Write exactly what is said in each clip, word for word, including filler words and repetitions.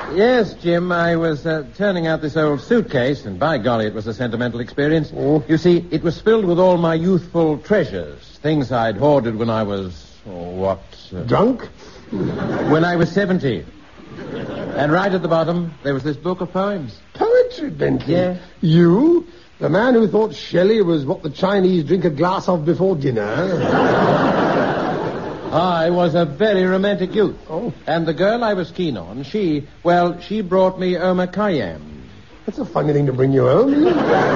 Yes, Jim, I was uh, turning out this old suitcase, and by golly, it was a sentimental experience. Oh. You see, it was filled with all my youthful treasures, things I'd hoarded when I was, oh, what? Uh, Drunk? When I was seventy. And right at the bottom, there was this book of poems. Poetry, Bentley? Yeah. You? The man who thought Shelley was what the Chinese drink a glass of before dinner? I was a very romantic youth. Oh. And the girl I was keen on, she, well, she brought me Omar Khayyam. That's a funny thing to bring you home, isn't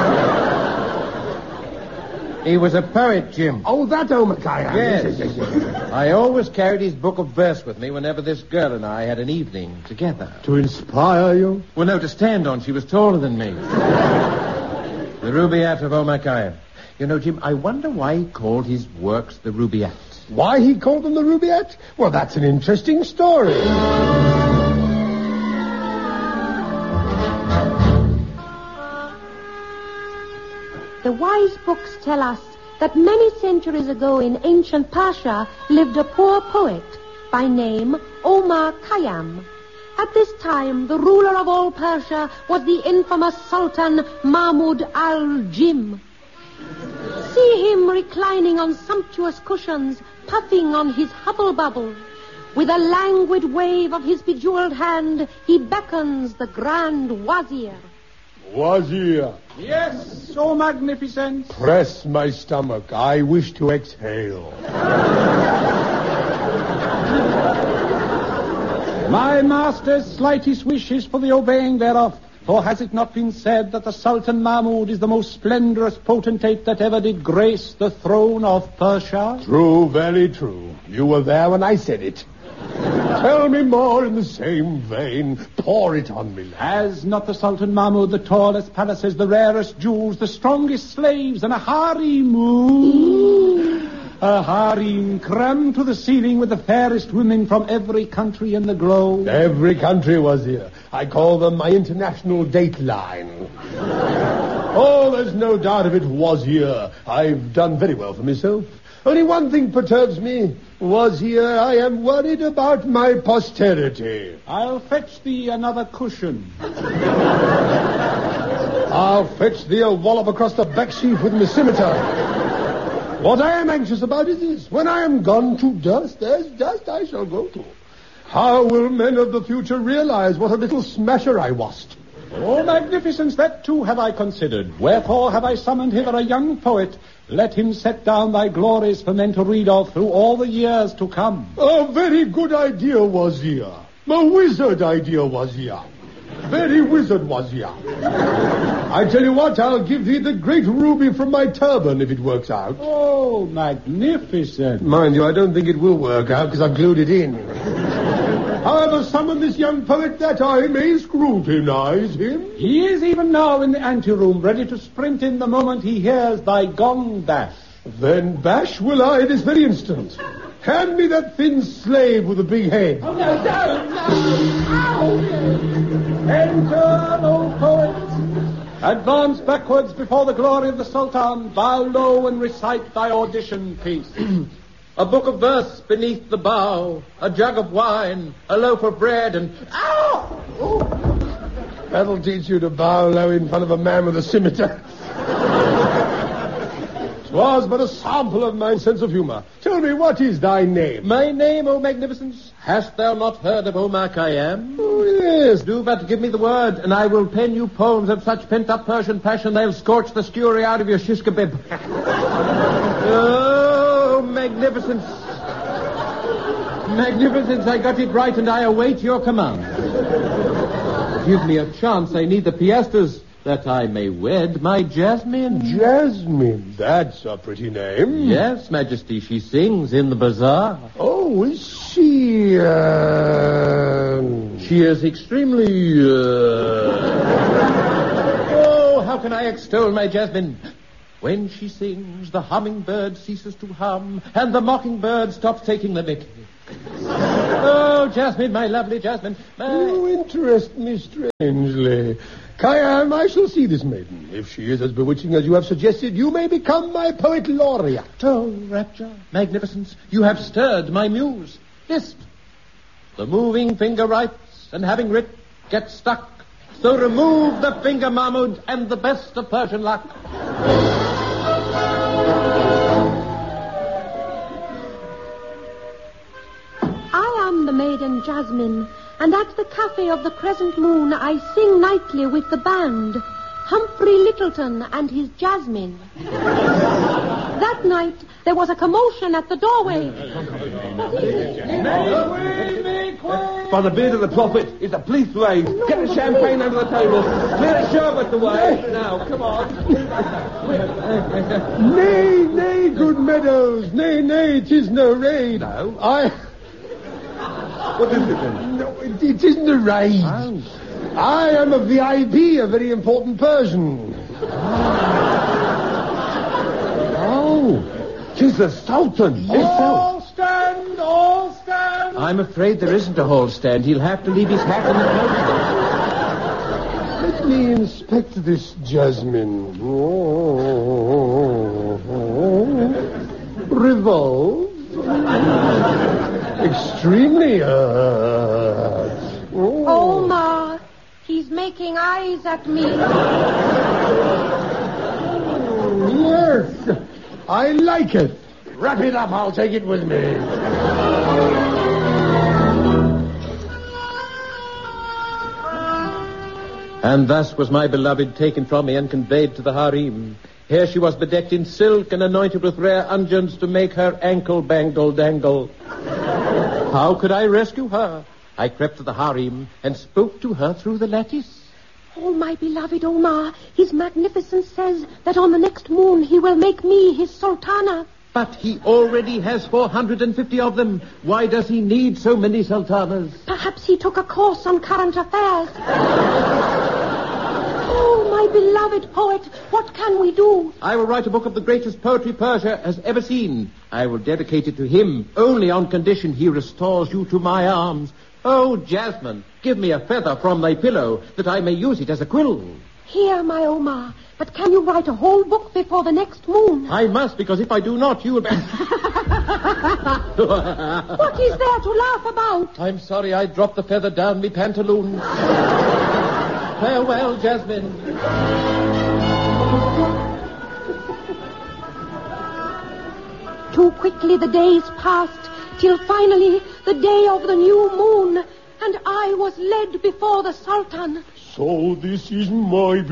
it? He was a poet, Jim. Oh, that Omar Khayyam. Yes. Yes, yes, yes, yes. I always carried his book of verse with me whenever this girl and I had an evening together. To inspire you? Well, no, to stand on. She was taller than me. The Rubaiyat of Omar Khayyam. You know, Jim, I wonder why he called his works the Rubaiyat. Why he called them the Rubaiyat? Well, that's an interesting story. The wise books tell us that many centuries ago in ancient Persia lived a poor poet by name Omar Khayyam. At this time, the ruler of all Persia was the infamous Sultan Mahmud al-Jim. See him reclining on sumptuous cushions, puffing on his hubble-bubble. With a languid wave of his bejeweled hand, he beckons the Grand Wazir. Wazir. Yes, so magnificent. Press my stomach. I wish to exhale. My master's slightest wish is for the obeying thereof. For has it not been said that the Sultan Mahmud is the most splendorous potentate that ever did grace the throne of Persia? True, very true. You were there when I said it. Tell me more in the same vein. Pour it on me. Has not the Sultan Mahmud the tallest palaces, the rarest jewels, the strongest slaves, and a harem? A harem crammed to the ceiling with the fairest women from every country in the globe? Every country was here. I call them my international date line. Oh, there's no doubt if it was here. I've done very well for myself. Only one thing perturbs me. Was here, I am worried about my posterity. I'll fetch thee another cushion. I'll fetch thee a wallop across the back sheaf with my scimitar. What I am anxious about is this. When I am gone to dust, as dust I shall go to. How will men of the future realize what a little smasher I was? Oh, magnificence, that too have I considered. Wherefore have I summoned hither a young poet. Let him set down thy glories for men to read of through all the years to come. A very good idea, Wazir. A wizard idea, Wazir. Very wizard, Wazir. I tell you what, I'll give thee the great ruby from my turban if it works out. Oh, magnificent. Mind you, I don't think it will work out because I've glued it in. However, summon this young poet that I may scrutinize him. He is even now in the anteroom, ready to sprint in the moment he hears thy gong bash. Then bash will I this very instant. Hand me that thin slave with the big head. Oh, no, no, no. Ow. Enter, O poet. Advance backwards before the glory of the Sultan. Bow low and recite thy audition piece. A book of verse beneath the bough, a jug of wine, a loaf of bread, and... Ow! Oh. That'll teach you to bow low in front of a man with a scimitar. 'Twas but a sample of my sense of humor. Tell me, what is thy name? My name, O magnificence. Hast thou not heard of Omar Khayyam? Oh, yes. Do but give me the word, and I will pen you poems of such pent-up Persian passion they'll scorch the skewery out of your shish kebab. Oh, magnificence. Magnificence, I got it right, and I await your command. Give me a chance. I need the piastres that I may wed my Jasmine. Jasmine, that's a pretty name. Yes, Majesty, she sings in the bazaar. Oh, is she, uh... She is extremely, uh... Oh, how can I extol my Jasmine? When she sings, the hummingbird ceases to hum, and the mockingbird stops taking the mickey. Oh, Jasmine, my lovely Jasmine. My... You interest me strangely. Khayyam, I shall see this maiden. If she is as bewitching as you have suggested, you may become my poet laureate. Oh, rapture, magnificence, you have stirred my muse. List. The moving finger writes, and having writ, get stuck. So remove the finger, Mahmud, and the best of Persian luck. I am the maiden Jasmine, and at the cafe of the Crescent Moon I sing nightly with the band, Humphrey Littleton and his Jasmine. That night there was a commotion at the doorway. By the beard of the prophet, it's a police raid. Get the champagne under the table. Clear the sherbet away. Now, come on. Nay, nay, good Meadows. Nay, nay, 'tis no raid. No? I... What is it then? No, it, it isn't a raid. Oh. I am a V I P, a very important Persian. Oh, 'tis the Sultan himself. All stand, all stand. I'm afraid there isn't a whole stand. He'll have to leave his hat in the closet. Let me inspect this Jasmine. Oh, revolve. Extremely hurt. Oh. Omar, he's making eyes at me. Yes, I like it. Wrap it up, I'll take it with me. And thus was my beloved taken from me and conveyed to the harem. Here she was bedecked in silk and anointed with rare unguents to make her ankle bangle dangle. How could I rescue her? I crept to the harem and spoke to her through the lattice. Oh, my beloved Omar, His Magnificence says that on the next moon he will make me his sultana. But he already has four hundred fifty of them. Why does he need so many sultanas? Perhaps he took a course on current affairs. Oh, my beloved poet, what can we do? I will write a book of the greatest poetry Persia has ever seen. I will dedicate it to him only on condition he restores you to my arms. Oh, Jasmine, give me a feather from thy pillow that I may use it as a quill. Here, my Omar, but can you write a whole book before the next moon? I must, because if I do not, you will be... What is there to laugh about? I'm sorry I dropped the feather down me pantaloons. Farewell, Jasmine. Too quickly the days passed, till finally the day of the new moon, and I was led before the Sultan. So this is my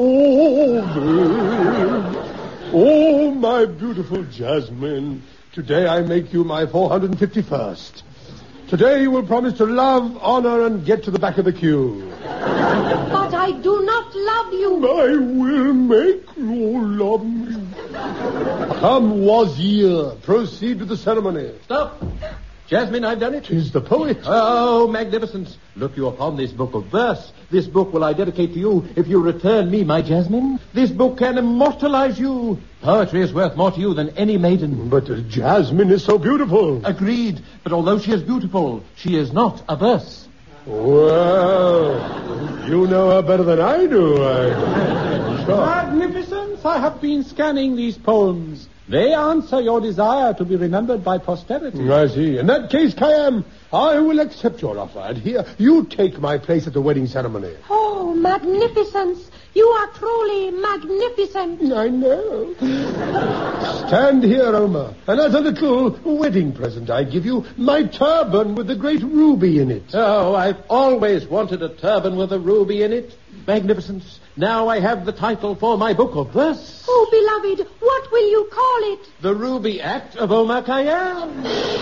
beloved. Oh, my beautiful Jasmine. Today I make you my four hundred fifty-first. Today you will promise to love, honor, and get to the back of the queue. But I do not love you. I will make you love me. Come, Wazir, proceed with the ceremony. Stop. Jasmine, I've done it. 'Tis the poet. Oh, magnificence. Look you upon this book of verse. This book will I dedicate to you if you return me my Jasmine. This book can immortalize you. Poetry is worth more to you than any maiden. But uh, Jasmine is so beautiful. Agreed. But although she is beautiful, she is not a verse. Well, you know her better than I do. I... Sure. Magnificence, I have been scanning these poems. They answer your desire to be remembered by posterity. I see. In that case, Khayyam, I will accept your offer. And here, you take my place at the wedding ceremony. Oh, magnificence. You are truly magnificent. I know. Stand here, Omar. And as a little wedding present, I give you my turban with the great ruby in it. Oh, I've always wanted a turban with a ruby in it. Magnificence. Now I have the title for my book of verse. Oh, beloved, what will you call it? The Ruby Act of Omar Khayyam.